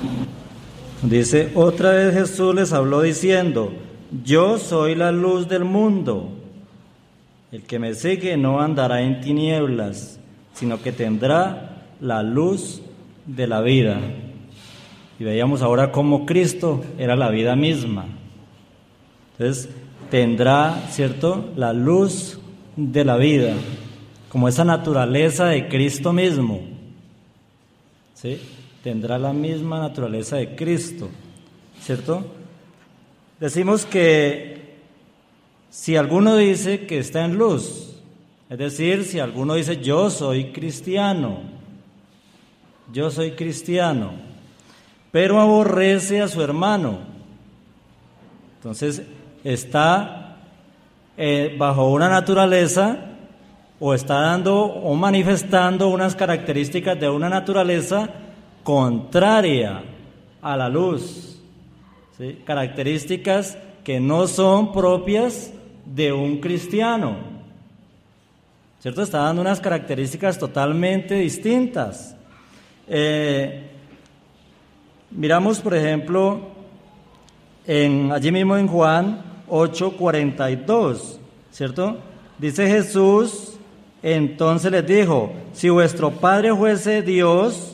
Dice, otra vez Jesús les habló diciendo, yo soy la luz del mundo. El que me sigue no andará en tinieblas, sino que tendrá la luz de la vida. Y veíamos ahora cómo Cristo era la vida misma. Entonces, tendrá, ¿cierto?, la luz de la vida, como esa naturaleza de Cristo mismo. ¿Sí? Tendrá la misma naturaleza de Cristo, ¿cierto? Decimos que si alguno dice que está en luz, es decir, si alguno dice yo soy cristiano, pero aborrece a su hermano, entonces está bajo una naturaleza o está dando o manifestando unas características de una naturaleza contraria a la luz, ¿sí? Características que no son propias de un cristiano, ¿cierto? Está dando unas características totalmente distintas. Miramos, por ejemplo, allí mismo en Juan 8:42, ¿cierto? Dice Jesús, entonces les dijo, si vuestro Padre fuese Dios,